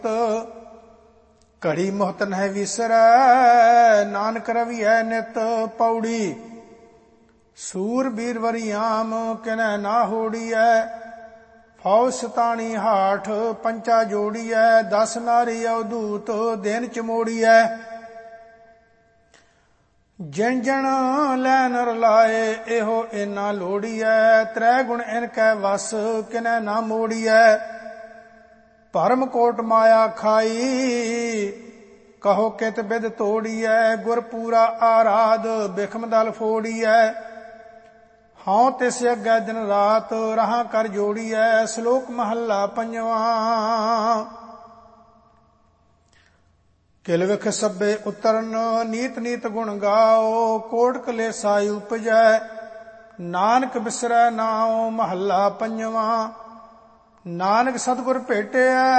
ਘੜੀ ਮੁਹਤ ਨਹਿ ਵਿਸਰੈ, ਨਾਨਕ ਰਵੀਐ ਨਿਤ ਪੌੜੀ। ਸੂਰ ਬੀਰ ਵਰਿਆਮ ਕਿਨੈ ਨਾ ਹੋੜੀਐ, ਫੌ ਸਤਾਣੀ ਹਾਠ ਪੰਚਾ ਜੋੜੀਐ। 10 ਨਾਰੀ ਅਵਧੂਤ ਦੇਨ ਚਮੋੜੀਐ, ਜਿਨ ਜਨ ਲੈ ਨਰ ਲਾਏ ਇਹੋ ਏਨਾ ਲੋੜੀਐ। 3 ਗੁਣ ਇਨ ਕੈ ਵਸ ਕਿਨੈ ਨਾ ਮੋੜੀਐ, ਭਰਮ ਕੋਟ ਮਾਇਆ ਖਾਈ ਕਹੋ ਕਿਤ ਬਿਦ ਤੋੜੀਐ। ਗੁਰ ਪੂਰਾ ਆਰਾਧ ਬਿਖਮ ਦਲ ਫੋੜੀਐ, ਹਉ ਤਿਸ ਅੱਗੇ ਦਿਨ ਰਾਤ ਰਹਾ ਕਰ ਜੋੜੀਐ। ਸ਼ਲੋਕ ਮਹੱਲਾ ਪੰਜਵਾਂ। ਕਿਲ ਵਿਖ ਸਭੇ ਉਤਰਨ ਨੀਤ ਨੀਤ ਗੁਣ ਗਾਓ, ਕੋਟ ਕਲੇਸਾ ਉਪਜੈ ਨਾਨਕ ਬਿਸਰੈ ਨਾਉ। ਮਹੱਲਾ ਪੰਜਵਾਂ। ਨਾਨਕ ਸਤਿਗੁਰ ਭੇਟਿਆ